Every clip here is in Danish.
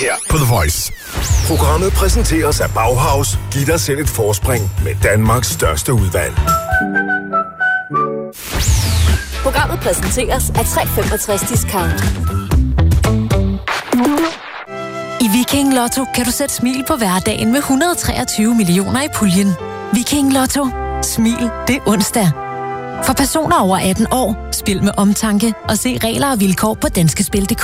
her på The Voice. Programmet præsenteres af Bauhaus. Giv dig selv et forspring med Danmarks største udvalg. Programmet præsenteres af 365 Discount. I Viking Lotto kan du sætte smil på hverdagen med 123 millioner i puljen. Viking Lotto. Smil, det er onsdag. For personer over 18 år, spil med omtanke og se regler og vilkår på danskespil.dk.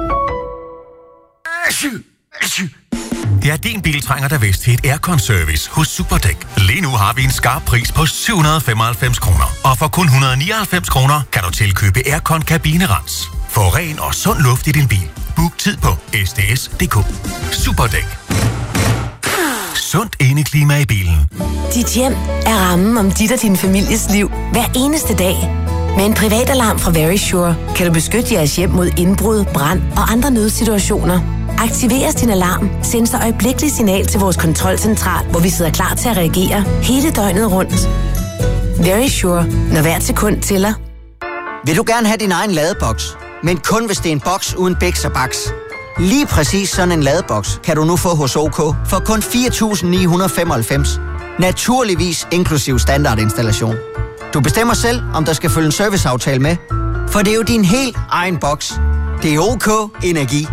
Ja, din bil trænger da vist til et aircon-service hos Superdæk. Lige nu har vi en skarp pris på 795 kroner. Og for kun 199 kroner kan du tilkøbe aircon-kabinerens. Få ren og sund luft i din bil. Book tid på sds.dk. Superdæk. Sundt indeklima i bilen. Dit hjem er rammen om dit og din families liv hver eneste dag. Med en privatalarm fra Verisure kan du beskytte jeres hjem mod indbrud, brand og andre nødsituationer. Aktiveres din alarm, sendes der øjeblikkeligt signal til vores kontrolcentral, hvor vi sidder klar til at reagere hele døgnet rundt. Verisure, når hvert sekund tæller. Vil du gerne have din egen ladeboks, men kun hvis det er en boks uden biks og baks? Lige præcis sådan en ladeboks kan du nu få hos OK for kun 4.995. Naturligvis inklusiv standardinstallation. Du bestemmer selv, om der skal følge en serviceaftale med, for det er jo din helt egen boks. Det er OK Energi.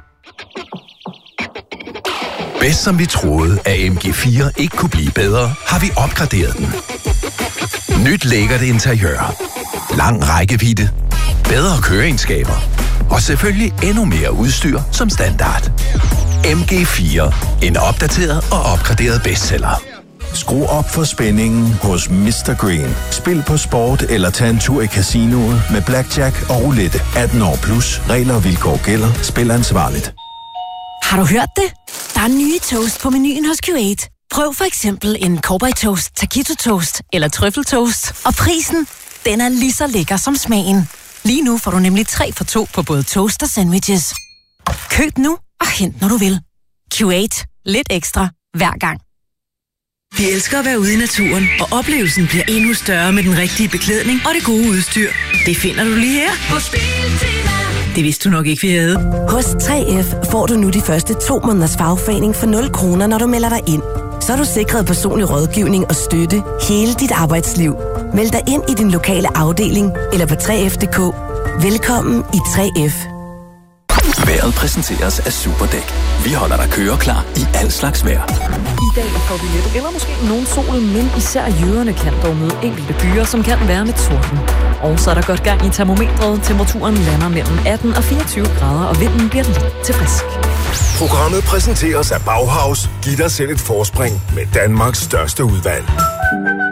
Bedst som vi troede, at MG4 ikke kunne blive bedre, har vi opgraderet den. Nyt lækkert interiør. Lang rækkevidde. Bedre køreegenskaber. Og selvfølgelig endnu mere udstyr som standard. MG4. En opdateret og opgraderet bestseller. Skru op for spændingen hos Mr. Green. Spil på sport eller tag en tur i casinoet med blackjack og roulette. 18 år plus. Regler og vilkår gælder. Spil ansvarligt. Har du hørt det? Der er nye toast på menuen hos Q8. Prøv for eksempel en Cowboy Toast, Taquito Toast eller Trøffeltoast. Og prisen, den er lige så lækker som smagen. Lige nu får du nemlig 3 for 2 på både toast og sandwiches. Køb nu og hent, når du vil. Q8. Lidt ekstra hver gang. Vi elsker at være ude i naturen, og oplevelsen bliver endnu større med den rigtige beklædning og det gode udstyr. Det finder du lige her hos Biltema. Det vidste du nok ikke, vi havde. Hos 3F får du nu de første 2 måneders fagforening for 0 kroner, når du melder dig ind. Så er du sikret personlig rådgivning og støtte hele dit arbejdsliv. Meld dig ind i din lokale afdeling eller på 3F.dk. Velkommen i 3F. Vejret præsenteres af Superdæk. Vi holder dig køreklar i al slags vejr. I dag får vi lidt, eller måske nogen sol, men især jøderne kan dog møde enkelte byer, som kan være med torden. Og så er der godt gang i termometret. Temperaturen lander mellem 18 og 24 grader, og vinden bliver lidt til frisk. Programmet præsenteres af Bauhaus. Giv dig selv et forspring med Danmarks største udvalg.